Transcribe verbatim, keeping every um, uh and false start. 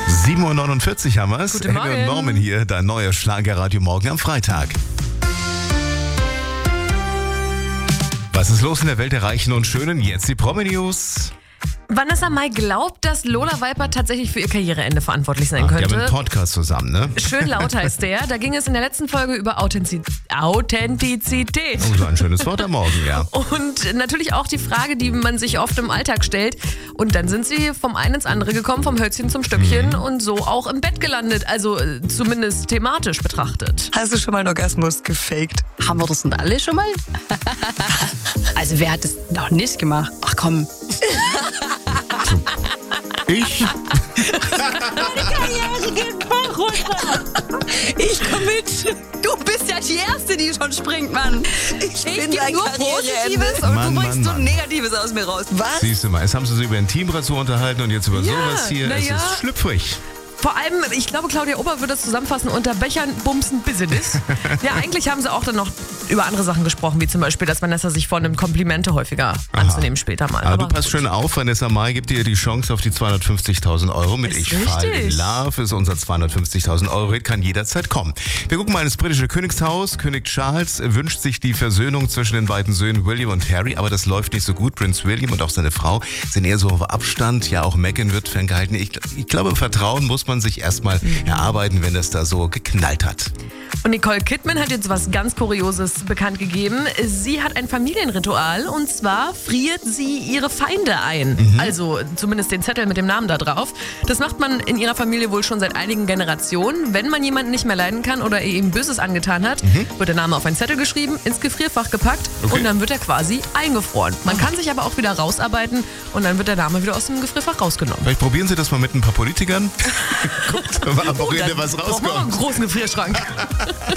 sieben Uhr neunundvierzig haben wir es. Guten Morgen. Henny und Norman hier, dein neuer Schlagerradio Morgen am Freitag. Was ist los in der Welt der Reichen und Schönen? Jetzt die Promi-News. Vanessa Mai glaubt, dass Lola Viper tatsächlich für ihr Karriereende verantwortlich sein Ach, könnte. die haben einen Podcast zusammen, ne? Schön laut heißt der. Da ging es in der letzten Folge über Authentiz- Authentizität. Oh, so ein schönes Wort am Morgen, ja. Und natürlich auch die Frage, die man sich oft im Alltag stellt. Und dann sind sie vom einen ins andere gekommen, vom Hölzchen zum Stöckchen mhm. und so auch im Bett gelandet. Also äh, zumindest thematisch betrachtet. Hast du schon mal einen Orgasmus gefaked? Haben wir das denn alle schon mal? Also wer hat das noch nicht gemacht? Ach komm. Ich? Karriere geht voll runter. Ich komm mit. Du bist ja die Erste, die schon springt, Mann. Ich, Ich bin gebe dein nur Karriereende. Positives und Mann, du bringst Mann, so Mann. Negatives aus mir raus. Was? Siehst du mal, jetzt haben sie sich über ein Teamrasur unterhalten und jetzt über Ja, sowas hier. na Es ja. ist schlüpfrig. Vor allem, ich glaube, Claudia Ober würde das zusammenfassen unter Bechern, Bumsen, Business. Ja, eigentlich haben sie auch dann noch über andere Sachen gesprochen, wie zum Beispiel, dass Vanessa sich vornimmt, Komplimente häufiger anzunehmen später mal. Aber, Aber du passt gut. schön auf, Vanessa Mai gibt dir die Chance auf die zweihundertfünfzigtausend Euro mit Ist Ich Fall in richtig. Love. Ist unser zweihundertfünfzigtausend Euro Hit, kann jederzeit kommen. Wir gucken mal ins britische Königshaus. König Charles wünscht sich die Versöhnung zwischen den beiden Söhnen William und Harry, aber das läuft nicht so gut. Prinz William und auch seine Frau sind eher so auf Abstand. Ja, auch Meghan wird ferngehalten. Ich, ich glaube, Vertrauen muss man sich erstmal erarbeiten, wenn das da so geknallt hat. Und Nicole Kidman hat jetzt was ganz Kurioses bekannt gegeben. Sie hat ein Familienritual und zwar friert sie ihre Feinde ein. Mhm. Also zumindest den Zettel mit dem Namen da drauf. Das macht man in ihrer Familie wohl schon seit einigen Generationen. Wenn man jemanden nicht mehr leiden kann oder er ihm Böses angetan hat, Mhm. wird der Name auf einen Zettel geschrieben, ins Gefrierfach gepackt Okay. und dann wird er quasi eingefroren. Man kann sich aber auch wieder rausarbeiten und dann wird der Name wieder aus dem Gefrierfach rausgenommen. Vielleicht probieren Sie das mal mit ein paar Politikern. Guckt, ob am Oh, Wochenende dann was brauchen wir einen rauskommt. großen Gefrierschrank.